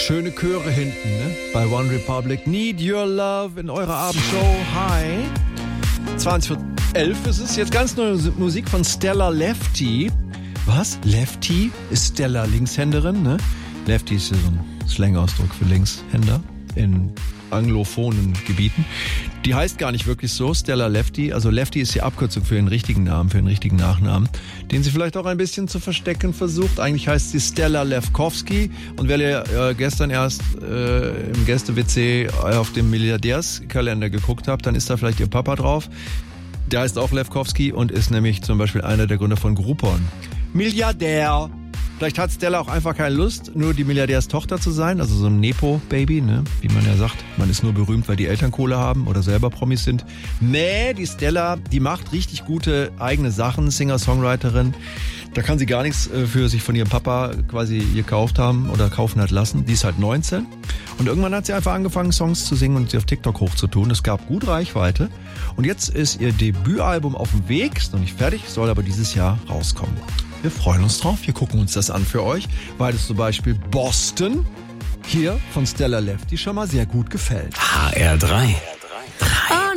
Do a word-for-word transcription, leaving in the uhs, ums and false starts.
Schöne Chöre hinten, ne? Bei One Republic. Need Your Love in eurer Abendshow. Hi. zwanzig vor elf ist es. Jetzt ganz neue Musik von Stella Lefty. Was? Lefty? Ist Stella Linkshänderin, ne? Lefty ist ja so ein Slang-Ausdruck für Linkshänder in anglophonen Gebieten. Die heißt gar nicht wirklich so, Stella Lefty. Also Lefty ist die Abkürzung für den richtigen Namen, für den richtigen Nachnamen, den sie vielleicht auch ein bisschen zu verstecken versucht. Eigentlich heißt sie Stella Lefkowski. Und wer ihr äh, gestern erst äh, im Gäste-W C auf dem Milliardärskalender geguckt habt, dann ist da vielleicht ihr Papa drauf. Der heißt auch Lefkowski und ist nämlich zum Beispiel einer der Gründer von Groupon. Milliardär. Vielleicht hat Stella auch einfach keine Lust, nur die Milliardärstochter zu sein, also so ein Nepo-Baby, ne? Wie man ja sagt. Man ist nur berühmt, weil die Eltern Kohle haben oder selber Promis sind. Nee, die Stella, die macht richtig gute eigene Sachen, Singer-Songwriterin. Da kann sie gar nichts für sich von ihrem Papa quasi gekauft haben oder kaufen hat lassen. Die ist halt neunzehn. Und irgendwann hat sie einfach angefangen, Songs zu singen und sie auf TikTok hochzutun. Es gab gut Reichweite. Und jetzt ist ihr Debütalbum auf dem Weg, ist noch nicht fertig, soll aber dieses Jahr rauskommen. Wir freuen uns drauf, wir gucken uns das an für euch, weil es zum Beispiel Boston hier von Stella Lefty schon mal sehr gut gefällt. H R drei